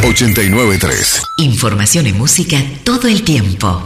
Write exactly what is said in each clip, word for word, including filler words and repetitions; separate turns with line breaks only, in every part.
ochenta y nueve punto tres.
Información y música todo el tiempo.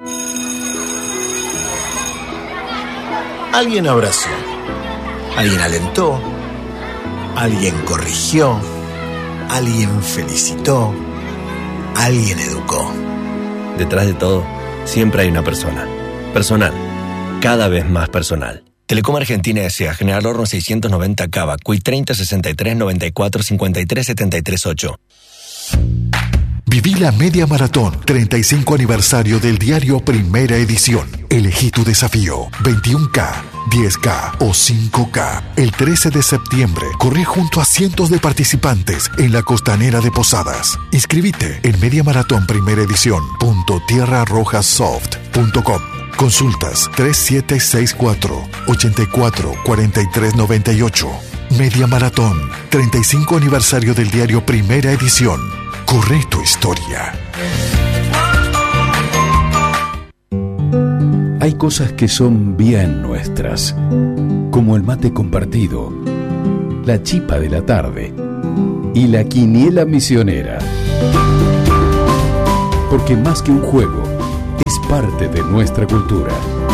Alguien abrazó, alguien alentó, alguien corrigió, alguien felicitó, alguien educó.
Detrás de todo, siempre hay una persona. Personal. Cada vez más personal. Telecom Argentina S A. General Horno seiscientos noventa Cava. Cui treinta sesenta y tres noventa y cuatro cincuenta y tres setenta y tres ocho.
Viví la Media Maratón, treinta y cinco aniversario del diario Primera Edición. Elegí tu desafío, veintiuno K, diez K o cinco K. El trece de septiembre, corre junto a cientos de participantes en la costanera de Posadas. Inscribite en mediamaratón primera edición punto tierra roja soft punto com. Consultas tres siete seis cuatro, ocho cuatro, cuatro tres nueve ocho. Media Maratón, treinta y cinco aniversario del diario Primera Edición. Corre tu historia.
Hay cosas que son bien nuestras, como el mate compartido, la chipa de la tarde y la quiniela misionera. Porque más que un juego, es parte de nuestra cultura.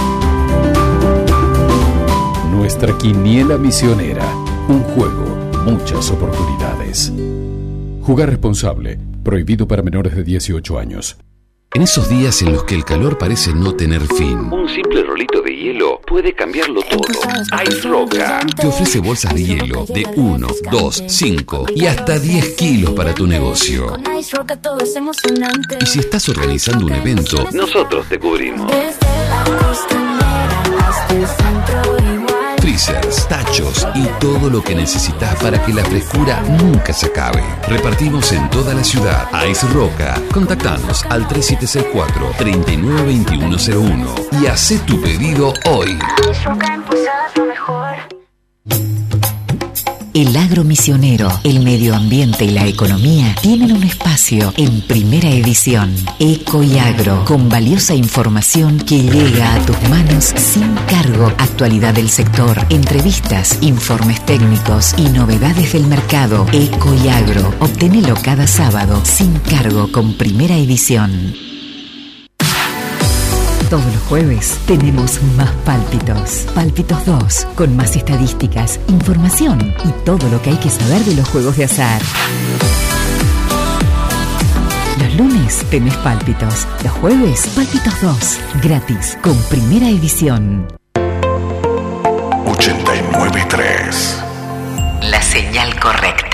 Nuestra quiniela misionera, un juego, muchas oportunidades. Jugar responsable, prohibido para menores de dieciocho años.
En esos días en los que el calor parece no tener fin,
un simple rolito de hielo puede cambiarlo todo. Ice Roca
te ofrece bolsas de hielo de uno, dos, cinco y hasta diez kilos para tu negocio. Y si estás organizando un evento,
nosotros te cubrimos.
Freezers, tachos y todo lo que necesitas para que la frescura nunca se acabe. Repartimos en toda la ciudad. Ice Roca. Contactanos al tres siete seis cuatro, tres nueve dos uno cero uno y haz tu pedido hoy.
El agro misionero, el medio ambiente y la economía tienen un espacio en Primera Edición. Eco y Agro, con valiosa información que llega a tus manos sin cargo. Actualidad del sector, entrevistas, informes técnicos y novedades del mercado. Eco y Agro, obténelo cada sábado sin cargo con Primera Edición. Todos los jueves tenemos más Pálpitos. Pálpitos dos, con más estadísticas, información y todo lo que hay que saber de los juegos de azar. Los lunes tenés Pálpitos. Los jueves, Pálpitos dos, gratis, con Primera Edición.
ochenta y nueve punto tres.
La señal correcta.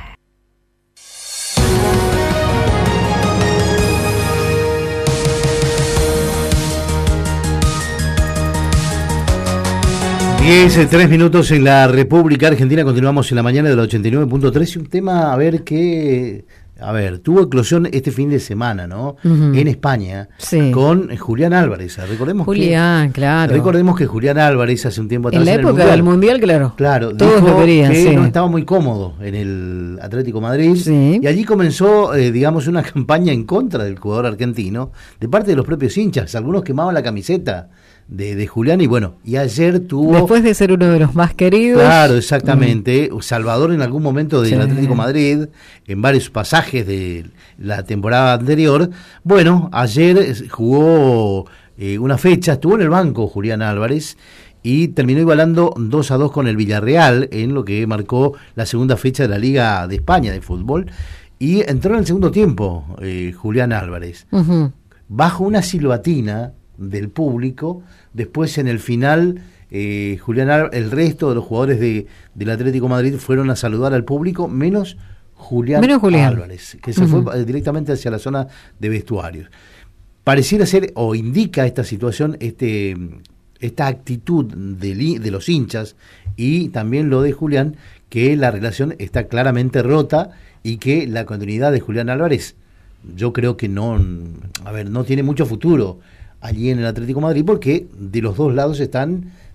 diez, tres minutos en la República Argentina. Continuamos en la mañana de la ochenta y nueve punto tres. Y un tema, a ver, que... A ver, tuvo eclosión este fin de semana, ¿no? Uh-huh. En España, sí. Con Julián Álvarez. Recordemos
Julián,
que,
claro.
Recordemos que Julián Álvarez hace un tiempo atrás...
En la época en del Mundial, claro.
Claro,
todos
dijo
lo querían,
que
sí.
no estaba muy cómodo en el Atlético Madrid.
Sí.
Y allí comenzó, eh, digamos, una campaña en contra del jugador argentino de parte de los propios hinchas. Algunos quemaban la camiseta De, de Julián, y bueno, y ayer tuvo...
Después de ser uno de los más queridos...
Claro, exactamente. Mm. Salvador en algún momento del sí. Atlético Madrid, en varios pasajes de la temporada anterior. Bueno, ayer jugó eh, una fecha, estuvo en el banco Julián Álvarez y terminó igualando dos a dos con el Villarreal en lo que marcó la segunda fecha de la Liga de España de fútbol. Y entró en el segundo tiempo eh, Julián Álvarez. Uh-huh. Bajo una silbatina del público. Después en el final eh, Julián Al- el resto de los jugadores de, del Atlético Madrid fueron a saludar al público, menos Julián, menos Julián. Álvarez, que se uh-huh. fue directamente hacia la zona de vestuarios. Pareciera ser, o indica esta situación, este esta actitud de, de los hinchas y también lo de Julián, que la relación está claramente rota y que la continuidad de Julián Álvarez, yo creo que no, a ver, no tiene mucho futuro allí en el Atlético de Madrid, porque de los dos lados están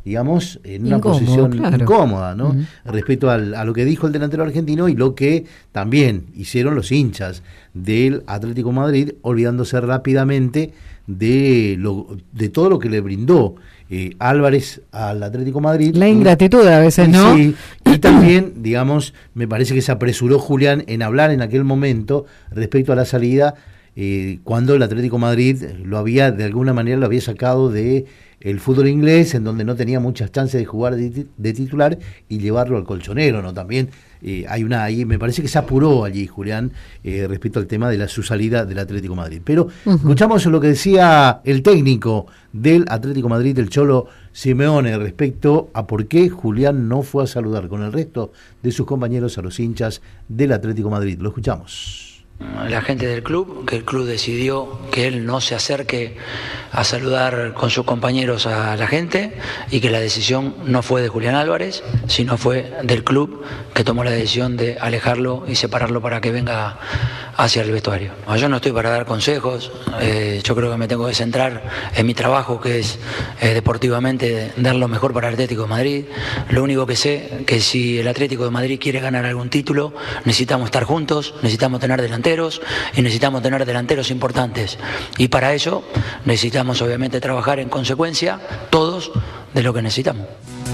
digamos, en una
Incómodo,
posición
claro.
incómoda, ¿no?
Uh-huh.
Respecto al, a lo que dijo el delantero argentino y lo que también hicieron los hinchas del Atlético de Madrid, olvidándose rápidamente de lo, de todo lo que le brindó eh, Álvarez al Atlético de Madrid.
La ingratitud a veces,
y,
¿no?
Sí, y también, digamos, me parece que se apresuró Julián en hablar en aquel momento respecto a la salida, eh, cuando el Atlético de Madrid lo había, de alguna manera, lo había sacado de el fútbol inglés, en donde no tenía muchas chances de jugar de, de titular, y llevarlo al colchonero, ¿no? También eh, hay una ahí, me parece que se apuró allí Julián eh, respecto al tema de la su salida del Atlético de Madrid. Pero uh-huh. escuchamos lo que decía el técnico del Atlético de Madrid, el Cholo Simeone, respecto a por qué Julián no fue a saludar con el resto de sus compañeros a los hinchas del Atlético de Madrid. Lo escuchamos.
La gente del club, que el club decidió que él no se acerque a saludar con sus compañeros a la gente, y que la decisión no fue de Julián Álvarez, sino fue del club, que tomó la decisión de alejarlo y separarlo para que venga hacia el vestuario. Yo no estoy para dar consejos, eh, yo creo que me tengo que centrar en mi trabajo, que es eh, deportivamente dar lo mejor para el Atlético de Madrid. Lo único que sé, que si el Atlético de Madrid quiere ganar algún título, necesitamos estar juntos, necesitamos tener delanteros, y necesitamos tener delanteros importantes, y para eso necesitamos obviamente trabajar en consecuencia todos de lo que necesitamos.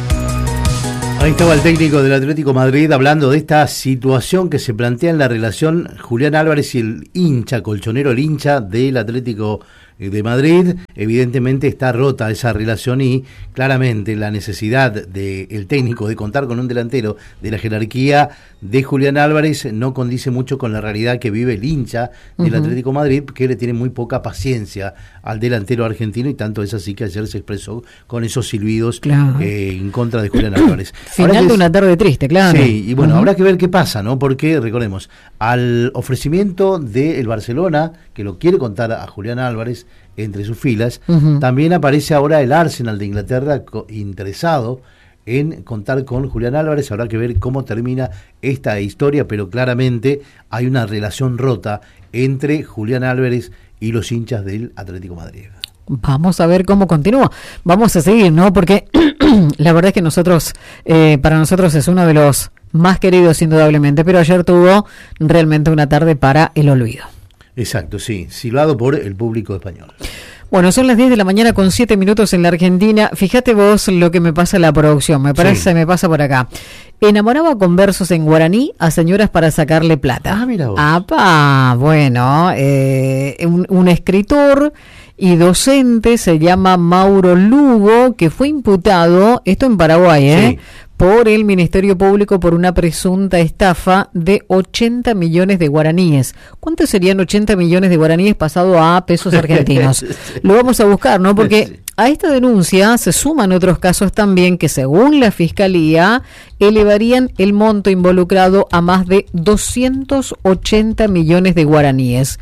Ahí estaba el técnico del Atlético de Madrid hablando de esta situación que se plantea en la relación Julián Álvarez y el hincha colchonero, el hincha del Atlético de Madrid. Evidentemente está rota esa relación, y claramente la necesidad del técnico de contar con un delantero de la jerarquía de Julián Álvarez no condice mucho con la realidad que vive el hincha del uh-huh. Atlético de Madrid, que le tiene muy poca paciencia al delantero argentino, y tanto es así que ayer se expresó con esos silbidos claro. eh, en contra de Julián Álvarez.
Final de una tarde triste, claro.
Sí, y bueno,
uh-huh.
habrá que ver qué pasa, ¿no? Porque, recordemos, al ofrecimiento del Barcelona, que lo quiere contar a Julián Álvarez entre sus filas, uh-huh. también aparece ahora el Arsenal de Inglaterra co- interesado en contar con Julián Álvarez. Habrá que ver cómo termina esta historia, pero claramente hay una relación rota entre Julián Álvarez y los hinchas del Atlético de Madrid.
Vamos a ver cómo continúa. Vamos a seguir, ¿no? Porque la verdad es que nosotros, eh, para nosotros es uno de los más queridos indudablemente, pero ayer tuvo realmente una tarde para el olvido.
Exacto, sí, silbado por el público español.
Bueno, son las diez de la mañana con siete minutos en la Argentina. Fíjate vos lo que me pasa en la producción, me parece, sí. me pasa por acá. Enamoraba con versos en guaraní a señoras para sacarle plata.
Ah, mira vos.
Apa, bueno, eh, un, un escritor y docente se llama Mauro Lugo, que fue imputado, esto en Paraguay, ¿eh? Sí. por el Ministerio Público por una presunta estafa de ochenta millones de guaraníes. ¿Cuántos serían ochenta millones de guaraníes pasado a pesos argentinos? Lo vamos a buscar, ¿no? Porque a esta denuncia se suman otros casos también que, según la Fiscalía, elevarían el monto involucrado a más de doscientos ochenta millones de guaraníes.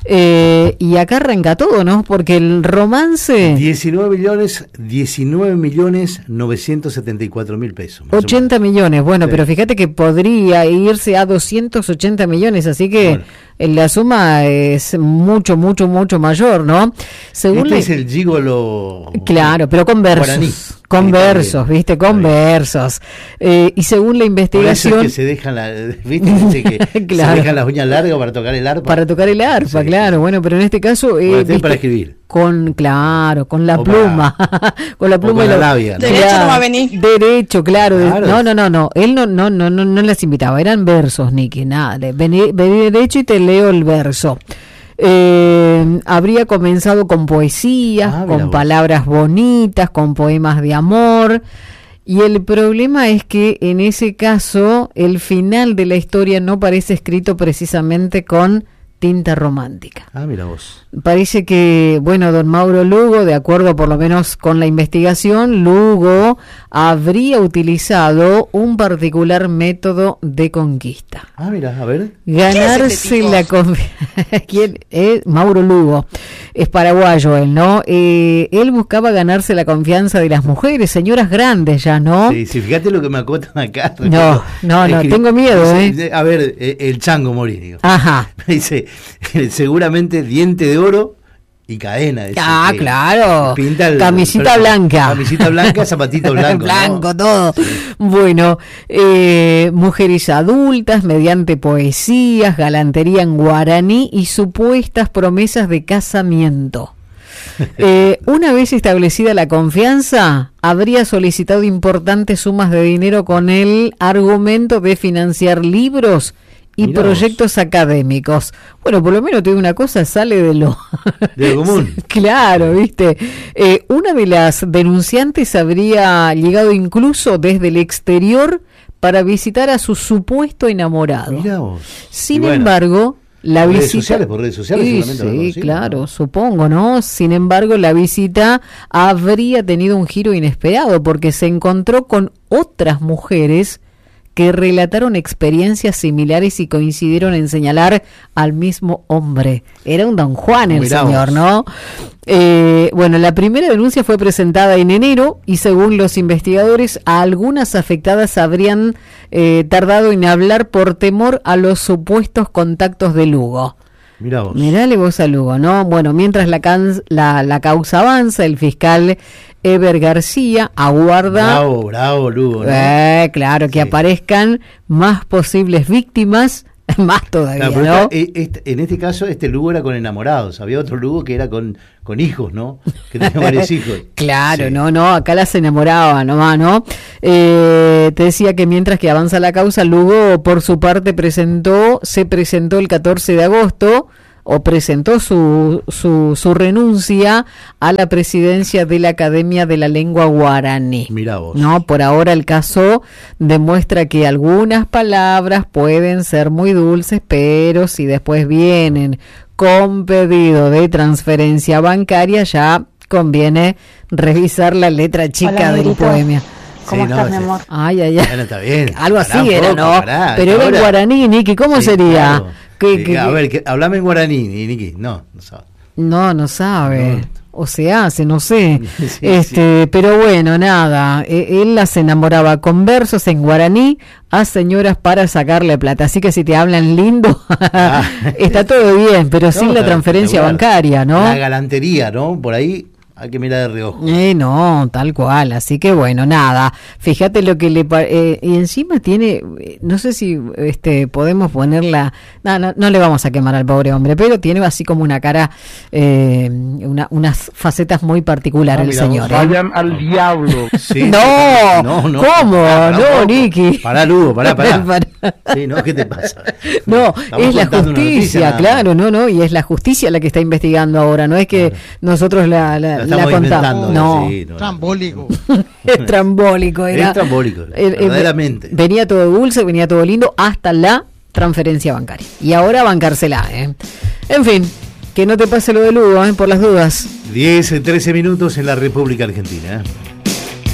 Eh, y acá arranca todo, ¿no? Porque el romance...
diecinueve millones, diecinueve millones novecientos setenta y cuatro mil pesos.
ochenta millones, bueno, sí. pero fíjate que podría irse a doscientos ochenta millones, así que bueno. la suma es mucho, mucho, mucho mayor, ¿no?
Según este le... es el gigolo...
Claro, pero con versos. Guaraní. Con sí, versos, ¿viste? Con versos. Eh, y según la investigación...
Por eso es que se dejan, la, ¿viste? que claro. se dejan las uñas largas para tocar el arpa.
Para tocar el arpa, sí, claro. Sí. Bueno, pero en este caso... Eh,
bueno, para escribir.
Con, claro, con la
o
pluma. con la pluma
con
y
la
la
labia. ¿no?
Derecho no va a venir.
Derecho, claro.
claro.
No, no, no, no. Él no, no, no, no, no las invitaba. Eran versos, Nicky. Nada. Vení, vení derecho y te leo el verso. Eh, habría comenzado con poesías, ah, con vos. palabras bonitas, con poemas de amor, y el problema es que en ese caso el final de la historia no parece escrito precisamente con tinta romántica.
Ah, mira vos.
Parece que, bueno, don Mauro Lugo, de acuerdo por lo menos con la investigación, Lugo habría utilizado un particular método de conquista.
Ah, mira, a ver.
Ganarse la confianza. ¿Quién es? Mauro Lugo. Es paraguayo él, ¿no? Eh, él buscaba ganarse la confianza de las mujeres, señoras grandes ya, ¿no?
Sí, sí, fíjate lo que me acotan acá.
No, no, no, tengo miedo, ¿eh?
A ver, el Chango Morínigo.
Ajá.
Dice, seguramente diente de oro Y cadena. Ese,
ah,
que
claro.
Pinta el,
camisita
el,
blanca.
Camisita blanca, zapatitos blancos.
Blanco,
¿no?
todo. Sí. Bueno, eh, mujeres adultas mediante poesías, galantería en guaraní y supuestas promesas de casamiento. Eh, una vez establecida la confianza, habría solicitado importantes sumas de dinero con el argumento de financiar libros y Mirá proyectos vos. académicos. Bueno, por lo menos te digo una cosa, sale de lo...
de lo común.
Claro, ¿viste? Eh, una de las denunciantes habría llegado incluso desde el exterior para visitar a su supuesto enamorado.
Mirá vos.
Sin bueno, embargo, la
por
visita...
Redes sociales, por redes sociales
sí,
seguramente.
Sí, claro, ¿no? Supongo, ¿no? Sin embargo, la visita habría tenido un giro inesperado porque se encontró con otras mujeres que relataron experiencias similares y coincidieron en señalar al mismo hombre. Era un Don Juan el Mirá señor, vos. ¿no? Eh, bueno, la primera denuncia fue presentada en enero y según los investigadores, algunas afectadas habrían eh, tardado en hablar por temor a los supuestos contactos de Lugo.
Mirá vos.
Mirale vos a Lugo, ¿no? Bueno, mientras la, can- la, la causa avanza, el fiscal Eber García aguarda...
Bravo, bravo, Lugo, ¿no?
Eh, claro, que sí. aparezcan más posibles víctimas, más todavía,
claro,
¿no?
Esta, este, en este caso, este Lugo era con enamorados. Había otro Lugo que era con, con hijos, ¿no? Que tenía varios hijos.
Claro,
sí.
no, no, acá las enamoraba nomás, ¿no? Eh, te decía que mientras que avanza la causa, Lugo, por su parte, presentó, se presentó el catorce de agosto, o presentó su, su, su renuncia a la presidencia de la Academia de la Lengua Guaraní.
Mirá vos.
No, por ahora el caso demuestra que algunas palabras pueden ser muy dulces, pero si después vienen con pedido de transferencia bancaria, ya conviene revisar la letra chica Hola, del poema.
¿Cómo
sí,
estás,
no,
mi amor?
Ay, ay, ay.
Bueno, está bien.
Algo
Pará
así era,
poco,
¿no?
Pará,
pero era en guaraní, Niki, ¿cómo
sí,
sería?
Claro.
¿Qué,
sí,
qué,
a
qué?
ver, que, hablame en guaraní, Niki. No, no sabe.
No, no sabe. No. O se hace, no sé.
Sí,
este,
sí.
Pero bueno, nada. Él las enamoraba con versos en guaraní a señoras para sacarle plata. Así que si te hablan lindo, ah. está todo bien, pero no, sin la transferencia bancaria, ¿no?
La galantería, ¿no? Por ahí hay que mirar de reojo.
Eh, no, tal cual. Así que bueno, nada. Fíjate lo que le... Eh, y encima tiene... No sé si este podemos ponerla... No, no, no le vamos a quemar al pobre hombre, pero tiene así como una cara... Eh, una, unas facetas muy particulares no, el señor. ¿eh?
Vayan al diablo.
Sí, no, no, no, ¿cómo? Pará, pará, no, Niki.
Pará, Lugo, pará, pará. pará. Sí, no, ¿qué te pasa?
No, Estamos es la justicia, noticia, claro, no, no, y es la justicia la que está investigando ahora, no es que claro. nosotros la... la
La,
la contamos. No.
Sí, no,
trambólico.
Es trambólico. Era,
es trambólico,
el,
verdaderamente.
El, venía todo dulce, venía todo lindo, hasta la transferencia bancaria. Y ahora bancársela, ¿eh? En fin, que no te pase lo de Lugo, ¿eh? Por las dudas.
diez, trece minutos en la República Argentina, ¿eh?